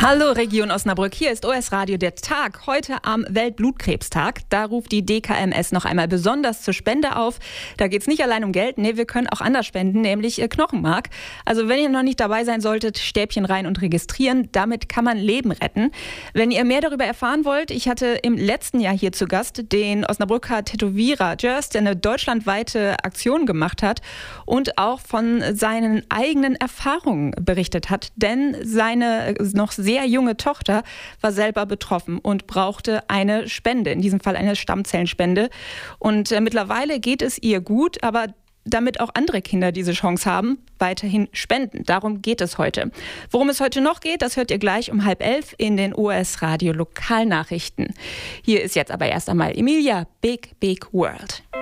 Hallo Region Osnabrück, hier ist OS Radio der Tag. Heute am Weltblutkrebstag. Da ruft die DKMS noch einmal besonders zur Spende auf. Da geht es nicht allein um Geld, nee, wir können auch anders spenden, nämlich Knochenmark. Also wenn ihr noch nicht dabei sein solltet, Stäbchen rein und registrieren. Damit kann man Leben retten. Wenn ihr mehr darüber erfahren wollt, ich hatte im letzten Jahr hier zu Gast den Osnabrücker Tätowierer Just, der eine deutschlandweite Aktion gemacht hat und auch von seinen eigenen Erfahrungen berichtet hat. Denn seine noch sehr junge Tochter war selber betroffen und brauchte eine Spende, in diesem Fall eine Stammzellenspende. Und mittlerweile geht es ihr gut, aber damit auch andere Kinder diese Chance haben, weiterhin spenden. Darum geht es heute. Worum es heute noch geht, das hört ihr gleich um 10:30 in den OS Radio Lokalnachrichten. Hier ist jetzt aber erst einmal Emilia, Big Big World.